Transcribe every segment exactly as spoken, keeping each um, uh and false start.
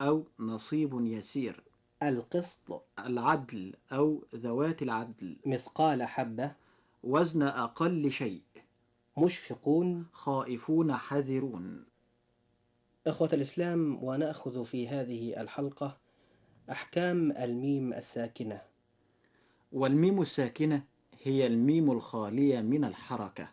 أو نصيب يسير. القسط العدل أو ذوات العدل. مثقال حبة. وزن أقل شيء. مشفقون. خائفون حذرون. إخوة الإسلام، ونأخذ في هذه الحلقة أحكام الميم الساكنة. والميم الساكنة هي الميم الخالية من الحركة.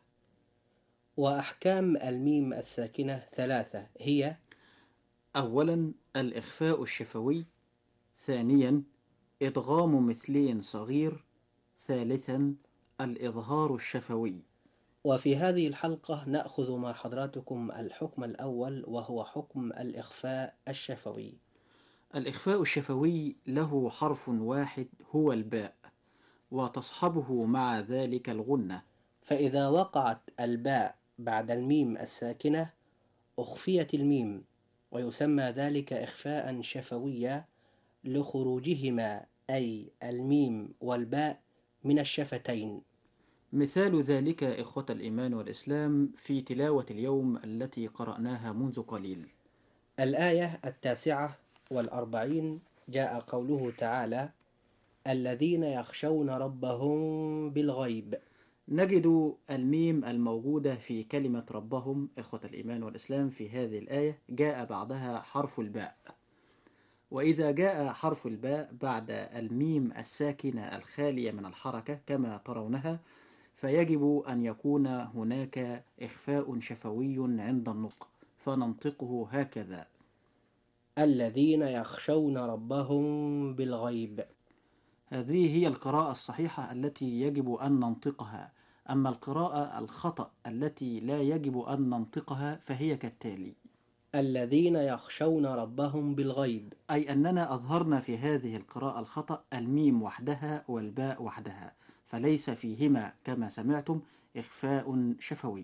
وأحكام الميم الساكنة ثلاثة، هي: أولا الإخفاء الشفوي، ثانيا إدغام مثلي صغير، ثالثا الإظهار الشفوي. وفي هذه الحلقة نأخذ مع حضراتكم الحكم الأول، وهو حكم الإخفاء الشفوي. الإخفاء الشفوي له حرف واحد هو الباء، وتصحبه مع ذلك الغنة. فإذا وقعت الباء بعد الميم الساكنة أخفيت الميم، ويسمى ذلك إخفاء شفويا لخروجهما، أي الميم والباء، من الشفتين. مثال ذلك إخوة الإيمان والإسلام في تلاوة اليوم التي قرأناها منذ قليل. الآية التاسعة والأربعين جاء قوله تعالى: الذين يخشون ربهم بالغيب. نجد الميم الموجودة في كلمة ربهم إخوة الإيمان والإسلام في هذه الآية جاء بعدها حرف الباء. وإذا جاء حرف الباء بعد الميم الساكنة الخالية من الحركة كما ترونها، فيجب أن يكون هناك إخفاء شفوي عند النطق، فننطقه هكذا: الذين يخشون ربهم بالغيب. هذه هي القراءة الصحيحة التي يجب أن ننطقها. أما القراءة الخطأ التي لا يجب أن ننطقها فهي كالتالي: الذين يخشون ربهم بالغيب، أي أننا أظهرنا في هذه القراءة الخطأ الميم وحدها والباء وحدها، فليس فيهما كما سمعتم إخفاء شفوي.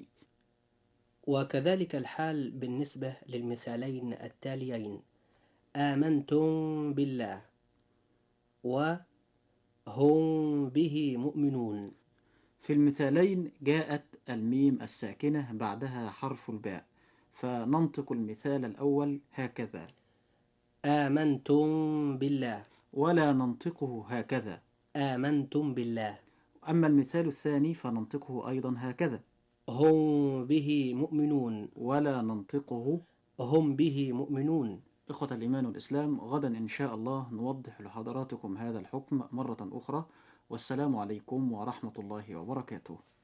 وكذلك الحال بالنسبة للمثالين التاليين: آمنتم بالله وهم به مؤمنون. في المثالين جاءت الميم الساكنة بعدها حرف الباء، فننطق المثال الأول هكذا: آمنتم بالله، ولا ننطقه هكذا. آمنتم بالله. أما المثال الثاني فننطقه أيضا هكذا: هم به مؤمنون، ولا ننطقه هم به مؤمنون. إخوة الإيمان والإسلام، غدا إن شاء الله نوضح لحضراتكم هذا الحكم مرة أخرى، والسلام عليكم ورحمة الله وبركاته.